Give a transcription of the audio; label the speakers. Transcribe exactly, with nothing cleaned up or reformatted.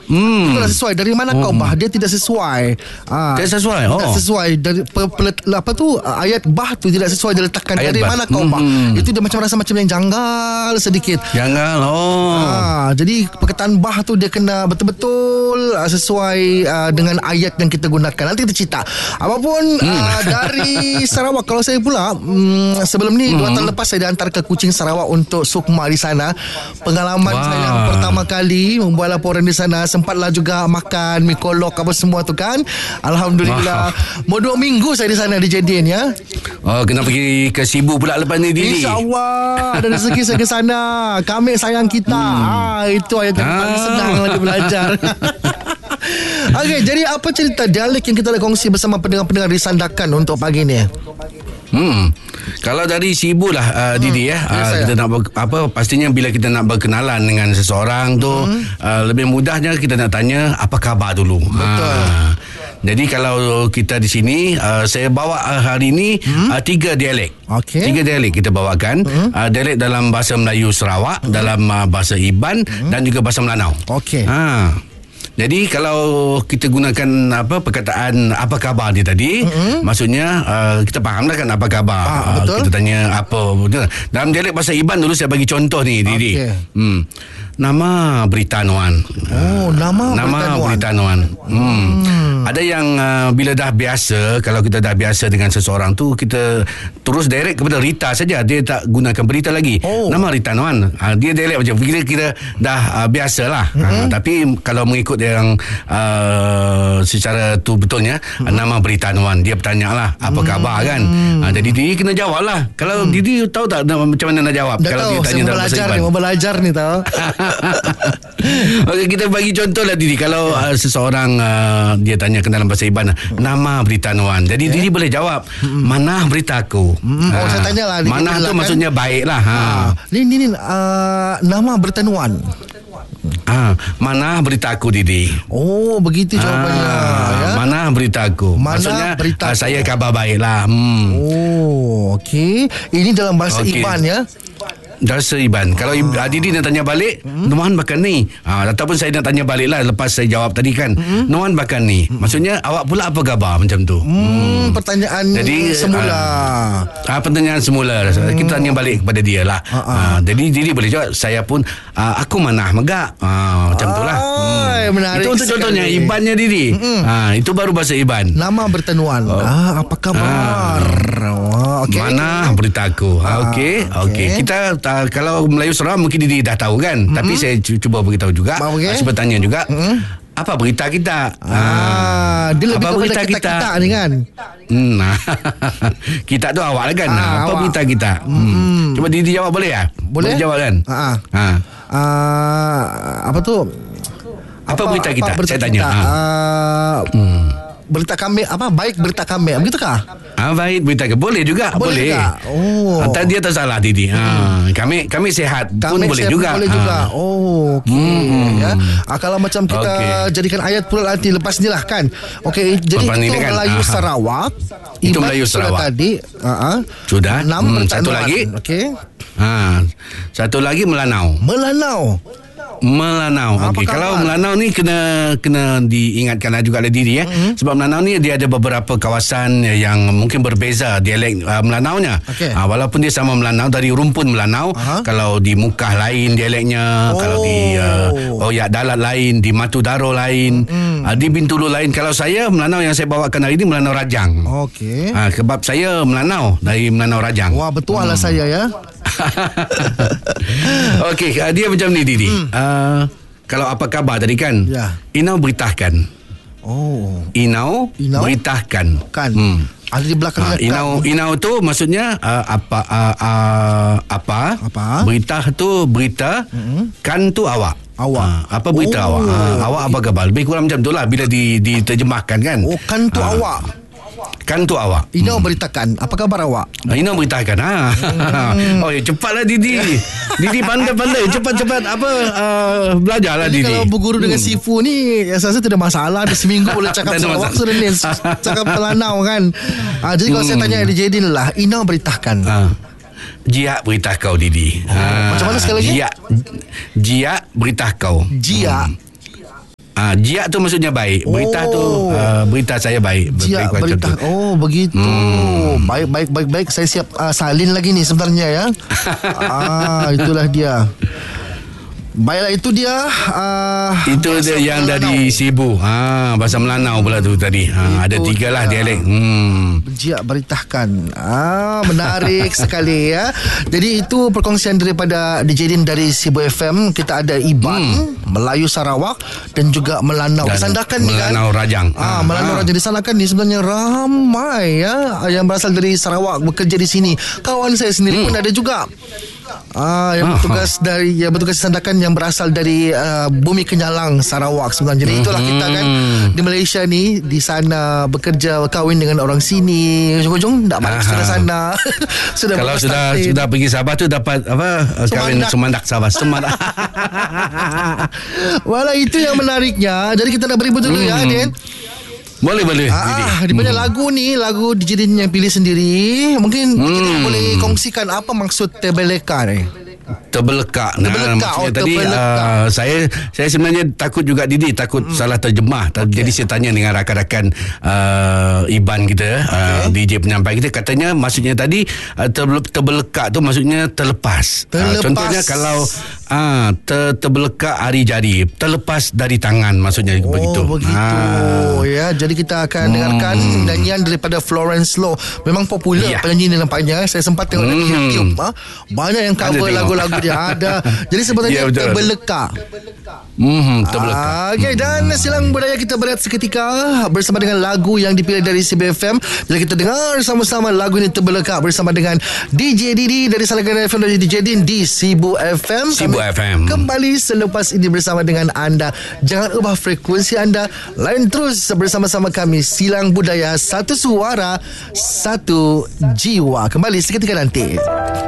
Speaker 1: Hmm.
Speaker 2: Itu dah sesuai. Dari mana
Speaker 1: Oh.
Speaker 2: kau bah? Dia tidak sesuai. Ah,
Speaker 1: Tidak sesuai. Oh.
Speaker 2: Tidak sesuai dari pe, pelet, apa tu ayat bah tu tidak sesuai diletakkan.
Speaker 1: Ayat
Speaker 2: Dari
Speaker 1: bah.
Speaker 2: mana kau bah?
Speaker 1: Hmm.
Speaker 2: Itu dia macam rasa macam yang janggal sedikit.
Speaker 1: Jangan. Oh.
Speaker 2: Ah, jadi perkataan bah tu dia kena betul-betul uh, sesuai uh, dengan ayat yang kita gunakan. Nanti kita cerita. Apapun hmm. uh, dari Sarawak. Kalau saya pula um, sebelum ni hmm. dua tahun lepas saya dihantar ke Kuching Sarawak untuk sukma di sana. Pengalaman
Speaker 1: Wah.
Speaker 2: saya yang pertama kali membuat laporan di sana. Sempatlah juga makan mi kolok apa semua tu kan. Alhamdulillah.
Speaker 1: Wah.
Speaker 2: Mau dua minggu saya di sana di Jedin ya.
Speaker 1: Oh, kena pergi ke Sibu pula lepas ni, Didi.
Speaker 2: InsyaAllah ada rezeki saya ke sana. Kami sayang kita. hmm. ah, Itu ayat yang paling
Speaker 1: Ah.
Speaker 2: senang lagi belajar. Okey, jadi apa cerita dialek yang kita nak kongsi bersama pendengar-pendengar di Sandakan untuk pagi ni?
Speaker 1: Hmm. Kalau dari Sibu lah uh, hmm. Didi ya, uh, kita nak ber, apa pastinya bila kita nak berkenalan dengan seseorang tu hmm. uh, lebih mudahnya kita nak tanya apa khabar dulu.
Speaker 2: Betul.
Speaker 1: Ha. Jadi kalau kita di sini uh, saya bawa uh, hari ini hmm. uh, tiga dialek.
Speaker 2: Okey.
Speaker 1: Tiga dialek kita bawakan. Hmm. Uh, dialek dalam bahasa Melayu Sarawak, hmm. dalam uh, bahasa Iban hmm. dan juga bahasa Melanau.
Speaker 2: Okey.
Speaker 1: Ha. Jadi kalau kita gunakan apa perkataan apa khabar dia tadi, mm-hmm. maksudnya uh, kita faham dah kan apa khabar.
Speaker 2: Ah,
Speaker 1: uh,
Speaker 2: betul.
Speaker 1: Kita tanya apa betul. Dalam dialek bahasa Iban dulu saya bagi contoh ni, Didi.
Speaker 2: Okey.
Speaker 1: Hmm. Nama Beritanuan.
Speaker 2: Oh, nama
Speaker 1: Nama
Speaker 2: Beritanuan.
Speaker 1: Beritanuan. Hmm. hmm. Ada yang uh, bila dah biasa, kalau kita dah biasa dengan seseorang tu, kita terus direct kepada Rita saja. Dia tak gunakan berita lagi.
Speaker 2: Oh.
Speaker 1: Nama Beritanuan. Uh, dia direct macam kira-kira dah uh, biasalah.
Speaker 2: Mm-hmm.
Speaker 1: Uh, tapi kalau mengikut yang uh, secara tu betulnya, mm-hmm. uh, nama Beritanuan. Dia bertanya lah apa
Speaker 2: mm-hmm.
Speaker 1: khabar kan. Uh, jadi Didi kena jawab lah. Kalau mm. Didi tahu tak macam mana nak jawab?
Speaker 2: Dah
Speaker 1: kalau
Speaker 2: tahu,
Speaker 1: dia tanya
Speaker 2: saya
Speaker 1: dalam bahasa
Speaker 2: belajar
Speaker 1: Iban.
Speaker 2: ni, mau belajar ni tahu.
Speaker 1: Okey, kita bagi contoh lah Didi. Kalau uh, seseorang uh, dia tanyakan dalam bahasa Iban, nama Beritanuan. Jadi okay. Didi boleh jawab, mana beritaku?
Speaker 2: Mm-hmm. Oh,
Speaker 1: uh,
Speaker 2: saya tanya lah.
Speaker 1: Mana tu
Speaker 2: kan?
Speaker 1: maksudnya baik lah. Ha.
Speaker 2: Ah. Ni ni ni uh, nama Beritanuan.
Speaker 1: Ah, mana beritaku, Didi?
Speaker 2: Oh, begitu jawapannya.
Speaker 1: Ah,
Speaker 2: Ya?
Speaker 1: Mana beritaku?
Speaker 2: Mana
Speaker 1: Maksudnya
Speaker 2: beritaku?
Speaker 1: uh, saya kabar baik lah. Hmm.
Speaker 2: Oh, okey. Ini dalam bahasa
Speaker 1: Okey.
Speaker 2: Iban ya.
Speaker 1: Bahasa Iban. Kalau ah. Didi nak tanya balik, hmm? Nuan makan ni. Ah, ataupun saya nak tanya balik lah lepas saya jawab tadi kan. Hmm? Nuan makan ni. Hmm. Maksudnya awak pula apa khabar macam tu.
Speaker 2: Hmm, hmm. Pertanyaan
Speaker 1: Jadi,
Speaker 2: semula.
Speaker 1: Ah, ah, pertanyaan semula. Hmm. Kita tanya balik kepada dia lah. Ah, ah. Ah, jadi Didi boleh jawab, saya pun ah, aku manah megak. Ah, macam tu lah.
Speaker 2: Hmm. Menarik.
Speaker 1: Itu untuk contohnya Ibannya Didi. Hmm. Ah, itu baru bahasa Iban.
Speaker 2: Nama Beritanuan. Oh. Ah, apa kabar? Ah. Wah, okay.
Speaker 1: Mana beritaku. Ah, okey.
Speaker 2: Ah,
Speaker 1: Okey.
Speaker 2: okay.
Speaker 1: Kita uh, kalau Melayu Sarawak mungkin Didi dah tahu kan. Mm-hmm. Tapi saya cuba beritahu juga.
Speaker 2: Okay.
Speaker 1: Uh, cuba tanya juga.
Speaker 2: Mm-hmm.
Speaker 1: Apa berita kita?
Speaker 2: Ah, dia lebih
Speaker 1: apa
Speaker 2: kepada kita-kita ni kan.
Speaker 1: Hmm. Kita tu awak lah kan.
Speaker 2: Ah,
Speaker 1: apa
Speaker 2: awak.
Speaker 1: berita kita?
Speaker 2: Mm-hmm.
Speaker 1: Hmm. Cuba Didi jawab boleh ya?
Speaker 2: Boleh.
Speaker 1: Boleh jawab kan?
Speaker 2: Ah.
Speaker 1: Ha.
Speaker 2: Ah, apa tu?
Speaker 1: Apa, apa berita kita?
Speaker 2: Apa berita
Speaker 1: saya tanya.
Speaker 2: Kita?
Speaker 1: Ha.
Speaker 2: Ah, hmm. Berita kami apa? Baik berita kami. Begitukah?
Speaker 1: Ah, baik berita ke? Boleh juga.
Speaker 2: Boleh.
Speaker 1: Boleh.
Speaker 2: Juga? Oh.
Speaker 1: Antara dia tak salah Didi. Ha.
Speaker 2: Hmm.
Speaker 1: Kami kami sihat pun
Speaker 2: Kami
Speaker 1: boleh
Speaker 2: sihat
Speaker 1: juga.
Speaker 2: Boleh juga.
Speaker 1: Ha.
Speaker 2: Oh, okey.
Speaker 1: Hmm.
Speaker 2: Ya. Ah, kalau macam kita
Speaker 1: Okay.
Speaker 2: jadikan ayat pula nanti lepas ni lah kan. Okey, jadi
Speaker 1: Lepas ni
Speaker 2: itu
Speaker 1: kan?
Speaker 2: Melayu
Speaker 1: Aha.
Speaker 2: Sarawak.
Speaker 1: Itu
Speaker 2: Iban
Speaker 1: Melayu
Speaker 2: sudah
Speaker 1: Sarawak.
Speaker 2: Tadi. Uh-huh.
Speaker 1: Sudah.
Speaker 2: Enam
Speaker 1: Hmm,
Speaker 2: Beritanuan.
Speaker 1: satu lagi.
Speaker 2: Okey.
Speaker 1: Ha. Satu lagi Melanau.
Speaker 2: Melanau.
Speaker 1: Melanau. Okey, kalau Melanau ni kena kena diingatkan juga oleh diri ya. Mm-hmm. Sebab Melanau ni dia ada beberapa kawasan yang mungkin berbeza dialek uh, Melanaunya.
Speaker 2: Okay.
Speaker 1: Uh, walaupun dia sama Melanau dari rumpun Melanau, uh-huh. kalau di Mukah lain dialeknya, oh. kalau di uh, Oyak Dalat lain, di Matu Daro lain, mm-hmm. uh, di Bintulu lain. Kalau saya Melanau yang saya bawakan hari ini Melanau Rajang.
Speaker 2: Okey.
Speaker 1: Uh, sebab saya Melanau dari Melanau Rajang.
Speaker 2: Wah, betul lah hmm. saya ya.
Speaker 1: Okey, uh, dia macam ni Didi. Hmm. Uh, kalau apa khabar tadi kan?
Speaker 2: Ya.
Speaker 1: Inau beritakan.
Speaker 2: Oh.
Speaker 1: Inau,
Speaker 2: Inau?
Speaker 1: beritakan.
Speaker 2: Kan.
Speaker 1: Hmm.
Speaker 2: Ada di belakang
Speaker 1: Uh, inau inau tu maksudnya uh, apa uh, uh, apa?
Speaker 2: Apa?
Speaker 1: Berita tu berita. Mm-hmm. Kan tu awak.
Speaker 2: Awak.
Speaker 1: Uh, apa berita
Speaker 2: Oh.
Speaker 1: awak? Uh, awak apa khabar? Lebih kurang macam tu lah bila di, diterjemahkan kan.
Speaker 2: Oh, kan tu
Speaker 1: Uh,
Speaker 2: awak.
Speaker 1: Kan tu awak.
Speaker 2: Inau
Speaker 1: hmm.
Speaker 2: beritakan. Apa khabar awak?
Speaker 1: Inau beritakan. Ha. Hmm. Oh, ya, cepatlah Didi. Didi pandai-pandai. Cepat-cepat apa uh, belajarlah
Speaker 2: Jadi
Speaker 1: Didi.
Speaker 2: kalau berguru dengan
Speaker 1: hmm.
Speaker 2: Sifu ni, saya rasa tidak masalah. Ada seminggu boleh cakap
Speaker 1: Tak ada
Speaker 2: Sarawak
Speaker 1: masalah.
Speaker 2: sudah ni cakap Melanau kan. Ah, jadi kalau hmm. saya tanya di Jedin lah, Inau beritakan.
Speaker 1: Ha. Jia berita kau Didi.
Speaker 2: Oh, ha. Macam mana sekali lagi?
Speaker 1: Jia Jia berita kau.
Speaker 2: Jia.
Speaker 1: Hmm. Ah, jiak tu maksudnya baik. Berita oh. tu uh, berita saya baik.
Speaker 2: Jiak berita. Tu. Oh, begitu. Hmm. Baik baik baik baik. Saya siap uh, salin lagi ni sebenarnya ya. ah, itulah dia. Baiklah, itu dia uh,
Speaker 1: itu dia yang Melanau. Dari Sibu. Ha, bahasa Melanau pula tu tadi. Ha, ada tiga lah dialek. Hmm.
Speaker 2: Jiak beritahkan. Ah, menarik sekali ya. Jadi itu perkongsian daripada D J Din dari Sibu F M. Kita ada Iban, hmm. Melayu Sarawak dan juga Melanau. Dan Disandakan ni kan.
Speaker 1: Melanau Rajang.
Speaker 2: Ah, Melanau ha. Rajang disandakan ni sebenarnya ramai ya yang berasal dari Sarawak bekerja di sini. Kawan saya sendiri hmm. pun ada juga. Ah, yang bertugas Aha. dari yang bertugas disandakan yang berasal dari uh, Bumi Kenyalang Sarawak sebenarnya. Jadi itulah kita kan di Malaysia ni di sana bekerja kahwin dengan orang sini. Ujung-ujung tak balik sudah sana. Sudah
Speaker 1: kalau sudah starting. Sudah pergi Sabah tu dapat apa kahwin Semandak Sabah. Semandak.
Speaker 2: Walau itu yang menariknya. Jadi kita nak beri dulu hmm. ya Din.
Speaker 1: Boleh boleh.
Speaker 2: Ah, di mana hmm. lagu ni, lagu D J Din yang pilih sendiri. Mungkin hmm. kita boleh kongsikan apa maksud Tebeleka ni.
Speaker 1: Terbelekak.
Speaker 2: Terbelekak.
Speaker 1: Nah,
Speaker 2: oh,
Speaker 1: tadi uh, saya saya sebenarnya takut juga Didi, takut mm. salah terjemah. Okay. Jadi saya tanya dengan rakan-rakan uh, Iban kita, okay. uh, D J penyampai kita, katanya maksudnya tadi uh, terbelekak tu maksudnya terlepas.
Speaker 2: Terlepas.
Speaker 1: Uh, contohnya kalau uh, ter, terbelekak hari jari, terlepas dari tangan maksudnya
Speaker 2: oh,
Speaker 1: begitu.
Speaker 2: begitu. Ah. Ya, jadi kita akan hmm. dengarkan nyanyian daripada Florence Low. Memang popular yeah. penyanyi ni nampaknya. Saya sempat tengok hmm. di YouTube. Ha? Banyak yang cover lagu-lagu dia ada. Jadi sebenarnya yeah, terbelekak.
Speaker 1: Hmm, terbelekak.
Speaker 2: Ah, okay, dan silang budaya kita berehat seketika bersama dengan lagu yang dipilih dari C B F M. Jadi kita dengar sama-sama lagu ini Terbelekak bersama dengan D J Didi dari Salagan F M dan D J Din di Sibu F M.
Speaker 1: Sibu F M.
Speaker 2: Kembali selepas ini bersama dengan anda. Jangan ubah frekuensi anda. Lain terus bersama-sama kami Silang Budaya, satu suara, satu jiwa. Kembali seketika nanti.